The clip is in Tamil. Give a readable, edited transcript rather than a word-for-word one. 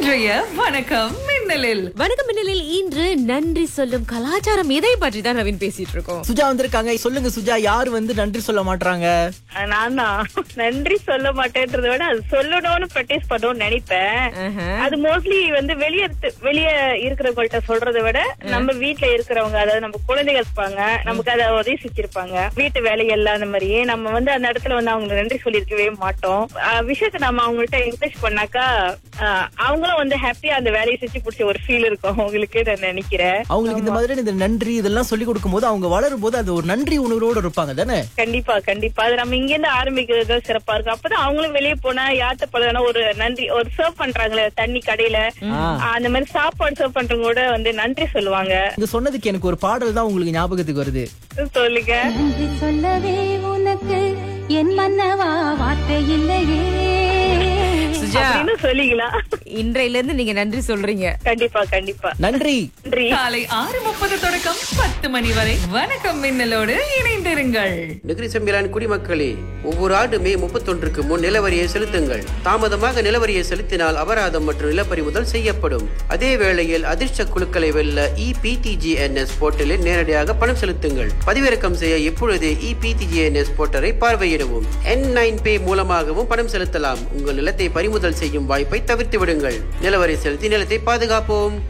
இன்றைய வணக்கம் மின்னலில் இன்று நன்றி சொல்லும் கலாச்சாரம் இதை பற்றி தான் நவீன் பேசிட்டு இருக்கோம். சுஜா வந்திருக்காங்க. சொல்லுங்க சுஜா, யார் நன்றி சொல்ல மாட்டாங்க? நான் தான் நன்றி சொல்ல மாட்டேன்றத விட அது சொல்லணும்னு ப்ராக்டிஸ் பண்ணணும்னு நினைப்பேன். அது மோஸ்ட்லி வெளியே இருக்கிறவங்கள்ட்ட சொல்றதை விட நம்ம வீட்டுல இருக்கிறவங்க, அதாவது நம்ம குழந்தைகள் இருப்பாங்க, நமக்கு அதை உதவி செஞ்சிருப்பாங்க, வீட்டு வேலையெல்லாம் அந்த மாதிரியே நம்ம அந்த இடத்துல அவங்க நன்றி சொல்லியிருக்கவே மாட்டோம். விஷயத்த நம்ம அவங்கள்ட்ட என்கரேஜ் பண்ணாக்கா அவங்களும் ஹாப்பியா அந்த வேலையை செஞ்சு பிடிச்ச ஒரு ஃபீல் இருக்கும் அவங்களுக்கு. நான் நினைக்கிறேன் அவங்களுக்கு இந்த மாதிரி இந்த நன்றி இதெல்லாம் சொல்லி கொடுக்கும் போது அவங்க வளரும் போது அது ஒரு நன்றி உணர்வோடு இருப்பாங்க தானே? கண்டிப்பா கண்டிப்பா. அது நம்ம இங்க இருந்து ஆரம்பிக்கிறது சிறப்பா இருக்கும். அப்பதான் அவங்களும் வெளியே போனா யார்கிட்ட போனா ஒரு நன்றி, ஒரு சர்வ் பண்றாங்களே தண்ணி கடையில, அந்த மாதிரி சாப்பாடு சர்வ் பண்றவங்க கூட நன்றி சொல்லுவாங்க. நீங்க சொன்னதுக்கு எனக்கு ஒரு பாடல் தான் உங்களுக்கு ஞாபகத்துக்கு வருது. சொல்லுங்க. நன்றி சொல்லவே உனக்கு என் மன்னவா வார்த்தை இல்லையே. சுஜா, சொல்லிக்கலாம். இன்றையில இருந்து நீங்க நன்றி சொல்றீங்க. கண்டிப்பா கண்டிப்பா. நன்றி. காலை 6:30 தொடக்கம் 10 மணி வரை வணக்கம் மின்னலோடு இணைந்திருங்கள். நெகிரி செம்பிலான் குடிமக்களே, ஒவ்வொரு ஆண்டு மே 31க்கு முன் நிலவரியை செலுத்துங்கள். தாமதமாக நிலவரியை செலுத்தினால் அபராதம் மற்றும் நிலப்பறிமுதல் செய்யப்படும். அதே வேளையில் அதிர்ஷ்ட குழுக்களை வெல்ல EPTGNS போர்ட்டலில் நேரடியாக பணம் செலுத்துங்கள். பதிவிறக்கம் செய்ய இப்பொழுதே EPTGNS போர்ட்டலை பார்வையிடவும். N9Pay மூலமாகவும் பணம் செலுத்தலாம். உங்கள் நிலத்தை பறிமுதல் செய்யும் வாய்ப்பை தவிர்த்து விடுங்கள். நிலவரி செலுத்தி நிலத்தை பாதுகாப்போம்.